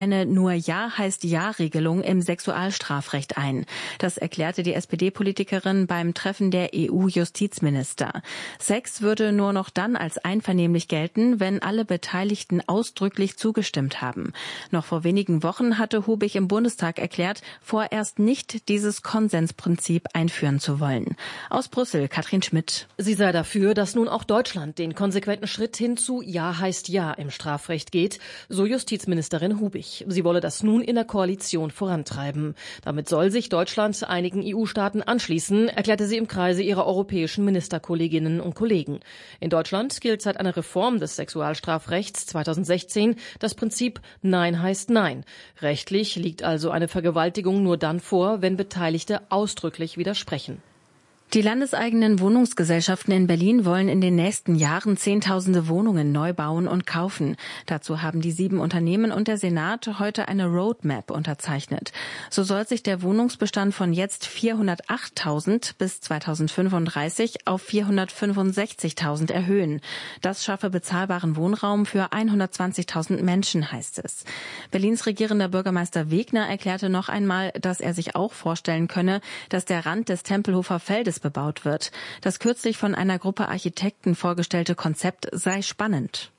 eine nur Ja heißt Ja-Regelung im Sexualstrafrecht ein. Das erklärte die SPD-Politikerin beim Treffen der EU-Justizminister. Sex würde nur noch dann als einvernehmlich gelten, wenn alle Beteiligten ausdrücklich zugestimmt haben. Noch vor wenigen Wochen hatte Hubig im Bundestag erklärt, vorerst nicht dieses Konsensprinzip einführen zu wollen. Aus Brüssel, Katrin Schmidt. Sie sei dafür, dass nun auch Deutschland den konsequenten Schritt hin zu Ja heißt Ja im Strafrecht geht, so Justizministerin Hubig. Sie wolle das nun in der Koalition vorantreiben. Damit soll sich Deutschland einigen EU-Staaten anschließen, erklärte sie im Kreise ihrer europäischen Ministerkolleginnen und Kollegen. In Deutschland gilt seit einer Reform des Sexualstrafrechts 2016 das Prinzip Nein heißt Nein. Rechtlich liegt also eine Vergewaltigung nur dann vor, wenn Beteiligte ausdrücklich widersprechen. Die landeseigenen Wohnungsgesellschaften in Berlin wollen in den nächsten Jahren Zehntausende Wohnungen neu bauen und kaufen. Dazu haben die 7 Unternehmen und der Senat heute eine Roadmap unterzeichnet. So soll sich der Wohnungsbestand von jetzt 408.000 bis 2035 auf 465.000 erhöhen. Das schaffe bezahlbaren Wohnraum für 120.000 Menschen, heißt es. Berlins regierender Bürgermeister Wegner erklärte noch einmal, dass er sich auch vorstellen könne, dass der Rand des Tempelhofer Feldes bebaut wird. Das kürzlich von einer Gruppe Architekten vorgestellte Konzept sei spannend.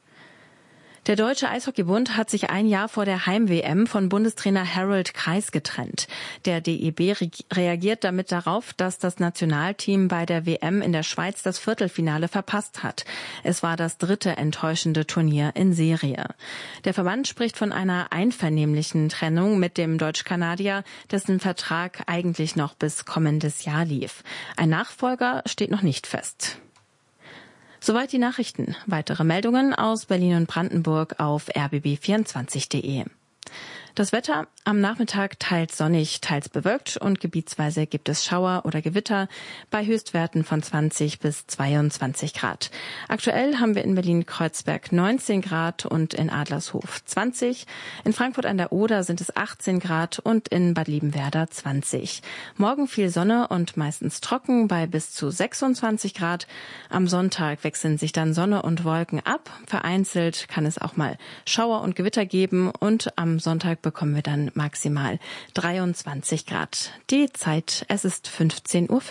Der Deutsche Eishockeybund hat sich ein Jahr vor der Heim-WM von Bundestrainer Harald Kreis getrennt. Der DEB reagiert damit darauf, dass das Nationalteam bei der WM in der Schweiz das Viertelfinale verpasst hat. Es war das 3. enttäuschende Turnier in Serie. Der Verband spricht von einer einvernehmlichen Trennung mit dem Deutsch-Kanadier, dessen Vertrag eigentlich noch bis kommendes Jahr lief. Ein Nachfolger steht noch nicht fest. Soweit die Nachrichten. Weitere Meldungen aus Berlin und Brandenburg auf rbb24.de. Das Wetter am Nachmittag teils sonnig, teils bewölkt und gebietsweise gibt es Schauer oder Gewitter bei Höchstwerten von 20 bis 22 Grad. Aktuell haben wir in Berlin-Kreuzberg 19 Grad und in Adlershof 20. In Frankfurt an der Oder sind es 18 Grad und in Bad Liebenwerda 20. Morgen viel Sonne und meistens trocken bei bis zu 26 Grad. Am Sonntag wechseln sich dann Sonne und Wolken ab. Vereinzelt kann es auch mal Schauer und Gewitter geben und am Sonntag bekommen wir dann maximal 23 Grad. Die Zeit, es ist 15:05 Uhr.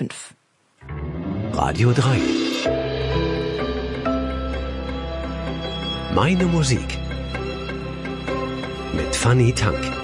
Radio 3. Meine Musik. Mit Fanny Tank.